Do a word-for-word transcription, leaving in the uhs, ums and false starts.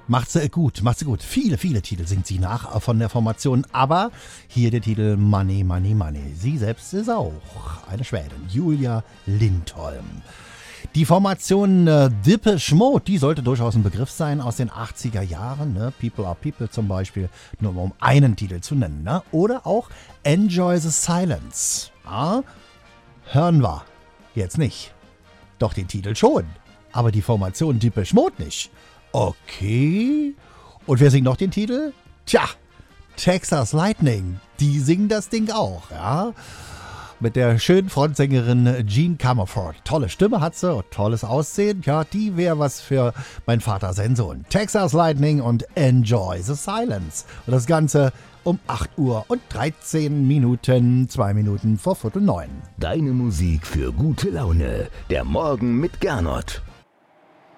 Macht sie gut, macht sie gut. Viele, viele Titel singt sie nach von der Formation, aber hier der Titel Money, Money, Money. Sie selbst ist auch eine Schwedin, Julia Lindholm. Die Formation äh, Depeche Mode, die sollte durchaus ein Begriff sein aus den achtziger Jahren. Ne? People are People zum Beispiel, nur um einen Titel zu nennen. Ne? Oder auch Enjoy the Silence. Ja? Hören wir jetzt nicht. Doch den Titel schon. Aber die Formation Depeche Mode nicht. Okay. Und wer singt noch den Titel? Tja, Texas Lightning. Die singen das Ding auch, ja. Mit der schönen Frontsängerin Jean Comerford. Tolle Stimme hat sie und tolles Aussehen. Ja, die wäre was für mein Vater, sein Sohn. Texas Lightning und Enjoy the Silence. Und das Ganze um acht Uhr und dreizehn Minuten, zwei Minuten vor Viertel neun. Deine Musik für gute Laune. Der Morgen mit Gernot.